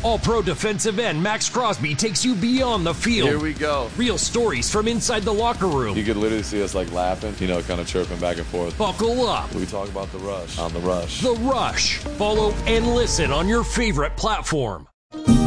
All-Pro defensive end Max Crosby takes you beyond the field. Here we go. Real stories from inside the locker room. You could literally see us like laughing, kind of chirping back and forth. Buckle up. We talk about The Rush on The Rush. The Rush. Follow and listen on your favorite platform.